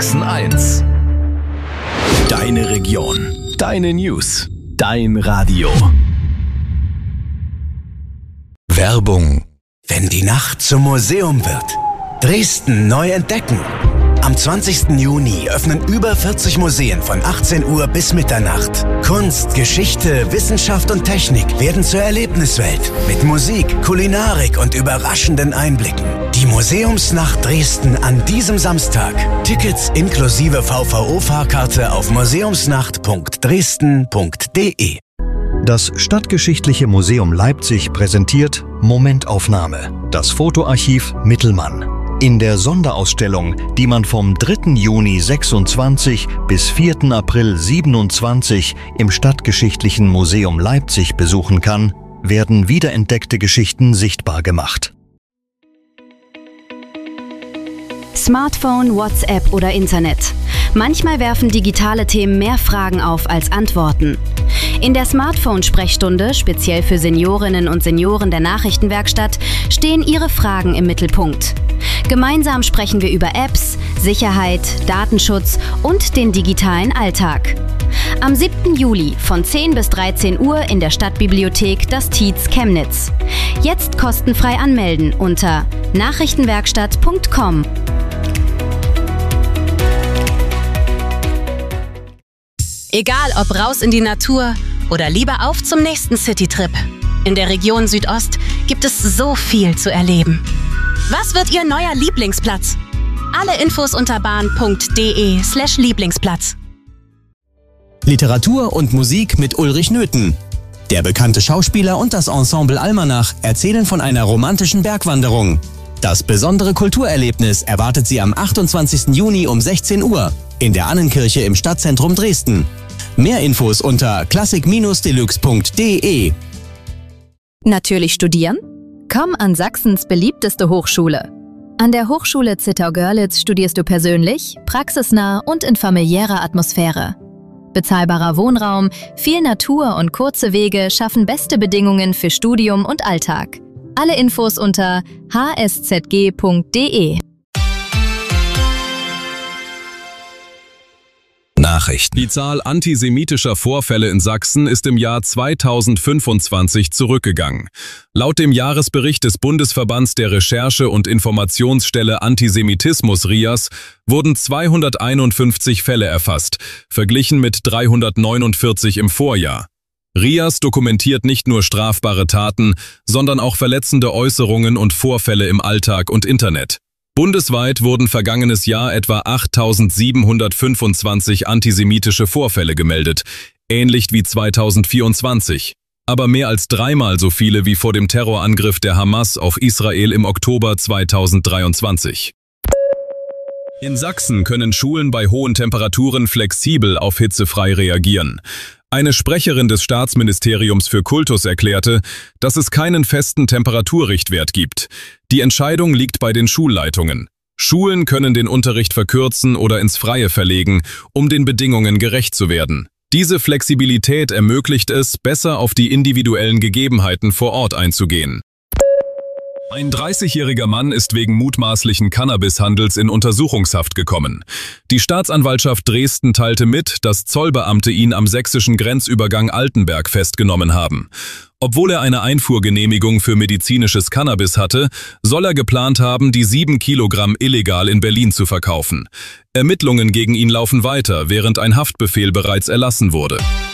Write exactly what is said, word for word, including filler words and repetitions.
Sachsen eins. Deine Region, deine News, dein Radio. Werbung. Wenn die Nacht zum Museum wird. Dresden neu entdecken. Am zwanzigsten Juni öffnen über vierzig Museen von achtzehn Uhr bis Mitternacht. Kunst, Geschichte, Wissenschaft und Technik werden zur Erlebniswelt. Mit Musik, Kulinarik und überraschenden Einblicken. Die Museumsnacht Dresden an diesem Samstag. Tickets inklusive V V O-Fahrkarte auf museumsnacht punkt dresden punkt de. Das Stadtgeschichtliche Museum Leipzig präsentiert Momentaufnahme, das Fotoarchiv Mittelmann. In der Sonderausstellung, die man vom dritten Juni sechsundzwanzig bis vierten April siebenundzwanzig im Stadtgeschichtlichen Museum Leipzig besuchen kann, werden wiederentdeckte Geschichten sichtbar gemacht. Smartphone, WhatsApp oder Internet. Manchmal werfen digitale Themen mehr Fragen auf als Antworten. In der Smartphone-Sprechstunde, speziell für Seniorinnen und Senioren der Nachrichtenwerkstatt, stehen Ihre Fragen im Mittelpunkt. Gemeinsam sprechen wir über Apps, Sicherheit, Datenschutz und den digitalen Alltag. Am siebten Juli von zehn bis dreizehn Uhr in der Stadtbibliothek Das Tietz Chemnitz. Jetzt kostenfrei anmelden unter nachrichtenwerkstatt punkt com. Egal ob raus in die Natur oder lieber auf zum nächsten Citytrip. In der Region Südost gibt es so viel zu erleben. Was wird Ihr neuer Lieblingsplatz? Alle Infos unter bahn punkt de slash Lieblingsplatz. Literatur und Musik mit Ulrich Nöthen. Der bekannte Schauspieler und das Ensemble Almanach erzählen von einer romantischen Bergwanderung. Das besondere Kulturerlebnis erwartet Sie am achtundzwanzigsten Juni um sechzehn Uhr in der Annenkirche im Stadtzentrum Dresden. Mehr Infos unter klassik deluxe punkt de. Natürlich studieren? Komm an Sachsens beliebteste Hochschule. An der Hochschule Zittau-Görlitz studierst du persönlich, praxisnah und in familiärer Atmosphäre. Bezahlbarer Wohnraum, viel Natur und kurze Wege schaffen beste Bedingungen für Studium und Alltag. Alle Infos unter h s z g punkt de. Nachrichten. Die Zahl antisemitischer Vorfälle in Sachsen ist im Jahr zweitausendfünfundzwanzig zurückgegangen. Laut dem Jahresbericht des Bundesverbands der Recherche- und Informationsstelle Antisemitismus R I A S wurden zweihunderteinundfünfzig Fälle erfasst, verglichen mit dreihundertneunundvierzig im Vorjahr. R I A S dokumentiert nicht nur strafbare Taten, sondern auch verletzende Äußerungen und Vorfälle im Alltag und Internet. Bundesweit wurden vergangenes Jahr etwa achttausendsiebenhundertfünfundzwanzig antisemitische Vorfälle gemeldet, ähnlich wie zweitausendvierundzwanzig, aber mehr als dreimal so viele wie vor dem Terrorangriff der Hamas auf Israel im Oktober zweitausenddreiundzwanzig. In Sachsen können Schulen bei hohen Temperaturen flexibel auf Hitze frei reagieren. Eine Sprecherin des Staatsministeriums für Kultus erklärte, dass es keinen festen Temperaturrichtwert gibt. Die Entscheidung liegt bei den Schulleitungen. Schulen können den Unterricht verkürzen oder ins Freie verlegen, um den Bedingungen gerecht zu werden. Diese Flexibilität ermöglicht es, besser auf die individuellen Gegebenheiten vor Ort einzugehen. Ein dreißigjähriger Mann ist wegen mutmaßlichen Cannabishandels in Untersuchungshaft gekommen. Die Staatsanwaltschaft Dresden teilte mit, dass Zollbeamte ihn am sächsischen Grenzübergang Altenberg festgenommen haben. Obwohl er eine Einfuhrgenehmigung für medizinisches Cannabis hatte, soll er geplant haben, die sieben Kilogramm illegal in Berlin zu verkaufen. Ermittlungen gegen ihn laufen weiter, während ein Haftbefehl bereits erlassen wurde.